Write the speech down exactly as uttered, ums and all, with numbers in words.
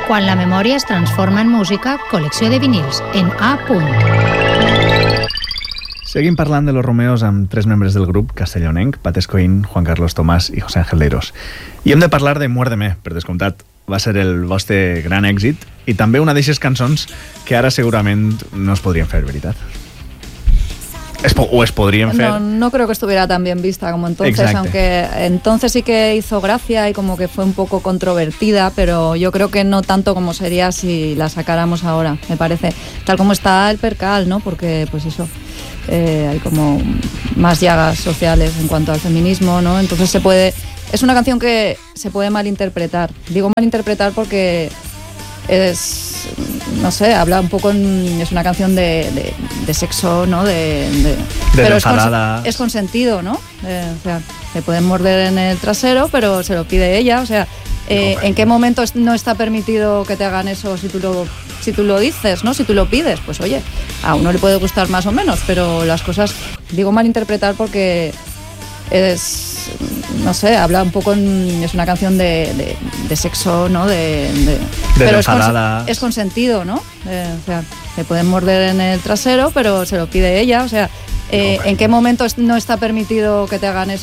Quan la memòria es transforma en música, col·lecció de vinils en A. Seguim parlant de Los Romeos amb tres membres del grup castellonenc, Pat Escoín, Juan Carlos Tomàs i José Ángel Leiros. I hem de parlar de Muérdeme, per descomptat. Va ser el vostre gran èxit i també una d'aquestes cançons que ara segurament no es podrien fer, veritat? Es po- o es podrían hacer. No, no creo que estuviera tan bien vista como entonces, Exacto. aunque entonces sí que hizo gracia y como que fue un poco controvertida, pero yo creo que no tanto como sería si la sacáramos ahora, me parece. Tal como está el percal, ¿no? Porque, pues eso, eh, hay como más llagas sociales en cuanto al feminismo, ¿no? Entonces se puede... Es una canción que se puede malinterpretar. Digo malinterpretar porque es... no sé, habla un poco en, es una canción de, de, de sexo, ¿no? De, de, de pero es, enfadada. cons, es consentido, ¿no? Eh, o sea, se pueden morder en el trasero, pero se lo pide ella. O sea, eh, ¿en qué momento no está permitido que te hagan eso si tú lo si tú lo dices, ¿no? Si tú lo pides, pues oye, a uno le puede gustar más o menos, pero las cosas, digo malinterpretar porque es, no sé, habla un poco en, es una canción de, de, de sexo, ¿no? De, de, de pero es, enfadada. cons, es consentido, ¿no? Eh, o sea, se pueden morder en el trasero, pero se lo pide ella. O sea, eh, ¿en qué momento no está permitido que te hagan eso